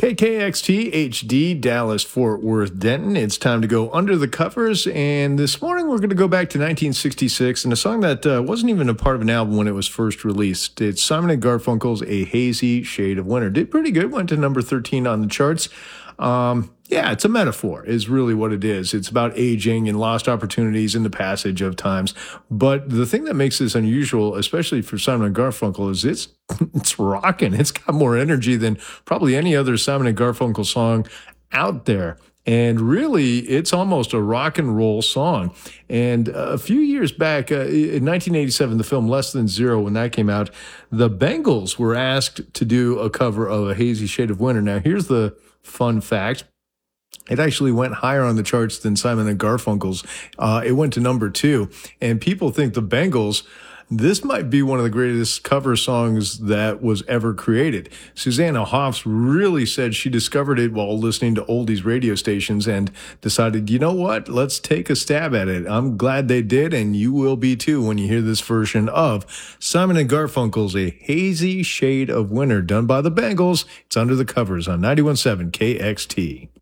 KKXT HD Dallas Fort Worth Denton. It's time to go under the covers, and this morning we're going to go back to 1966 and a song that wasn't even a part of an album when it was first released. It's Simon and Garfunkel's A Hazy Shade of Winter. Did pretty good, went to number 13 on the charts. Yeah, it's a metaphor is really what it is. It's about aging and lost opportunities in the passage of times. But the thing that makes this unusual, especially for Simon and Garfunkel, is it's rocking. It's got more energy than probably any other Simon and Garfunkel song out there. And really, it's almost a rock and roll song. And a few years back, in 1987, the film Less Than Zero, when that came out, the Bengals were asked to do a cover of A Hazy Shade of Winter. Now, here's the fun fact. It actually went higher on the charts than Simon and Garfunkel's. It went to number 2. And people think the Bengals, this might be one of the greatest cover songs that was ever created. Susanna Hoffs really said she discovered it while listening to oldies radio stations and decided, you know what, let's take a stab at it. I'm glad they did, and you will be too when you hear this version of Simon and Garfunkel's A Hazy Shade of Winter, done by the Bengals. It's under the covers on 91.7 KXT.